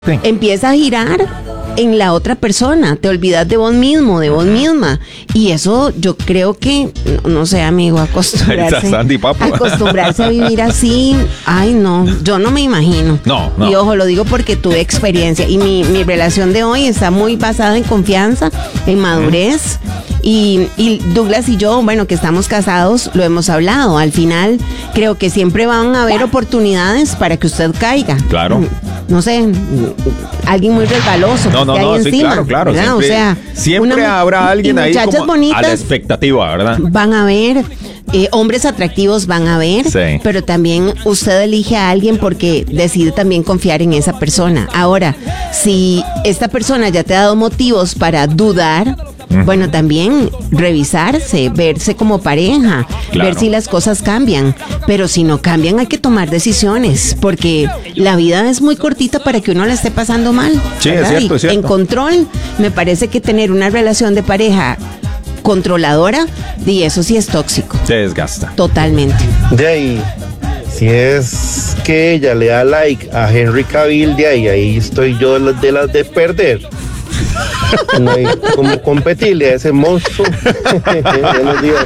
Sí. Empieza a girar en la otra persona, te olvidas de vos mismo, de vos misma, y eso yo creo que, no sé, amigo, acostumbrarse a vivir así, ay no, yo no me imagino. No. Y ojo, lo digo porque tuve experiencia, y mi relación de hoy está muy basada en confianza, en madurez, y Douglas y yo, bueno, que estamos casados, lo hemos hablado, al final creo que siempre van a haber oportunidades para que usted caiga. Claro. No sé, alguien muy resbaloso. No, sí, encima, claro. Siempre, o sea, siempre habrá alguien ahí como bonitas, a la expectativa, ¿verdad? Van a ver, hombres atractivos van a ver, sí. Pero también usted elige a alguien porque decide también confiar en esa persona. Ahora, si esta persona ya te ha dado motivos para dudar, bueno, también revisarse, verse como pareja, claro. Ver si las cosas cambian. Pero si no cambian, hay que tomar decisiones, porque la vida es muy cortita para que uno la esté pasando mal. Sí, ¿verdad? es cierto. En control, me parece que tener una relación de pareja controladora, y eso sí es tóxico. Se desgasta. Totalmente. De ahí, si es que ella le da like a Henry Cavill, de ahí estoy yo de las de perder. No hay como competirle a ese monstruo. Buenos días.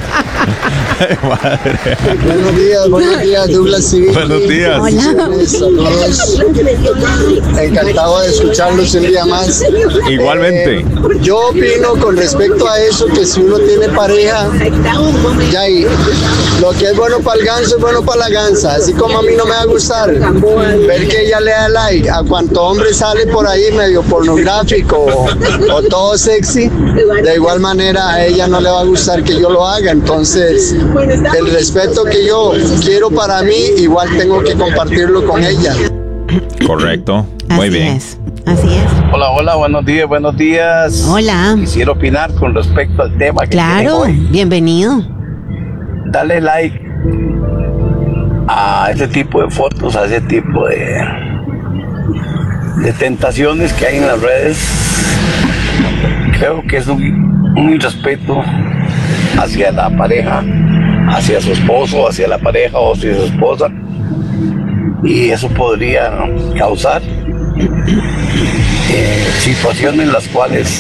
Buenos días, Douglas Civil. Buenos días. Hola. Saludos. Encantado de escucharlos un día más. Igualmente. Yo opino con respecto a eso que si uno tiene pareja, ya ahí, lo que es bueno para el ganso es bueno para la gansa. Así como a mí no me va a gustar ver que ella le da like a cuanto hombre sale por ahí medio pornográfico o todo sexy, de igual manera a ella no le va a gustar que yo lo haga. Entonces, el respeto que yo quiero para mí, igual tengo que compartirlo con ella. Correcto. Muy bien. Así es. Hola, buenos días. Hola. Quisiera opinar con respecto al tema que claro, hoy. Bienvenido. Dale like a ese tipo de fotos, a ese tipo de tentaciones que hay en las redes. Creo que es un irrespeto hacia la pareja, hacia su esposo, hacia la pareja o hacia su esposa, y eso podría causar situaciones en las cuales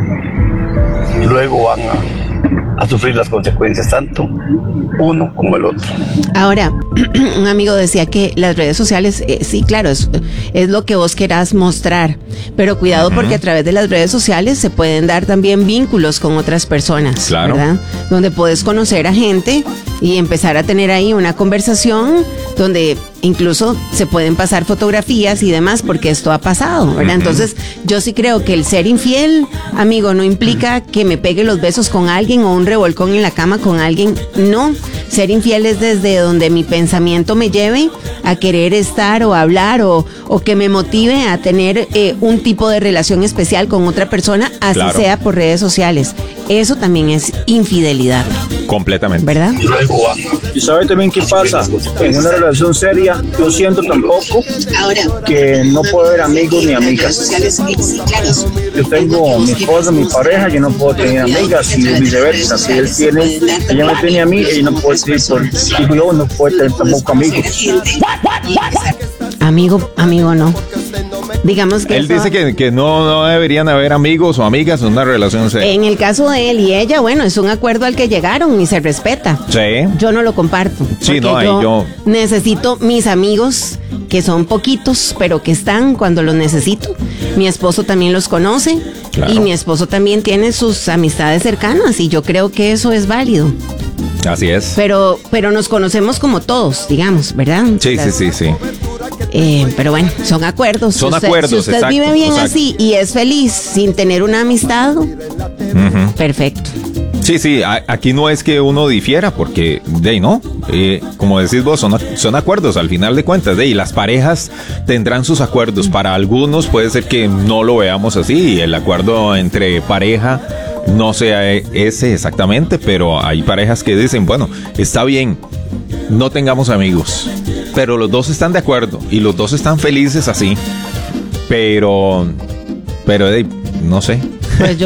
luego van a sufrir las consecuencias, tanto uno como el otro. Ahora, un amigo decía que las redes sociales, sí, claro, es lo que vos querás mostrar, pero cuidado porque a través de las redes sociales se pueden dar también vínculos con otras personas, claro. ¿verdad? Donde puedes conocer a gente y empezar a tener ahí una conversación donde incluso se pueden pasar fotografías y demás, porque esto ha pasado, ¿verdad? Entonces, yo sí creo que el ser infiel, amigo, no implica que me pegue los besos con alguien o un revolcón en la cama con alguien. No, ser infiel es desde donde mi pensamiento me lleve a querer estar o hablar o que me motive a tener un tipo de relación especial con otra persona, así claro. sea por redes sociales. Eso también es infidelidad. Completamente. ¿Verdad? ¿Y sabe también qué pasa? En una relación seria, yo siento tampoco que no puedo ver amigos ni amigas. Yo tengo mi esposa, mi pareja, yo no puedo tener amigas y viceversa. Si él tiene, ella me tiene a mí, ella no puede tener, y yo no puedo tener tampoco amigos. Amigo no. Digamos que él dice que no deberían haber amigos o amigas en una relación seria. En el caso de él y ella, bueno, es un acuerdo al que llegaron y se respeta. Sí. Yo no lo comparto. Sí, no, yo necesito mis amigos, que son poquitos, pero que están cuando los necesito. Mi esposo también los conoce, claro. Y mi esposo también tiene sus amistades cercanas y yo creo que eso es válido. Así es. Pero nos conocemos como todos, digamos, ¿verdad? Sí. Pero bueno, son acuerdos. Son acuerdos, si usted exacto, vive bien así y es feliz sin tener una amistad, perfecto. Sí, aquí no es que uno difiera, porque no, como decís vos, son acuerdos al final de cuentas, y las parejas tendrán sus acuerdos. Para algunos puede ser que no lo veamos así, y el acuerdo entre pareja no sea ese exactamente, pero hay parejas que dicen, bueno, está bien, no tengamos amigos, pero los dos están de acuerdo y los dos están felices así, pero no sé. Pues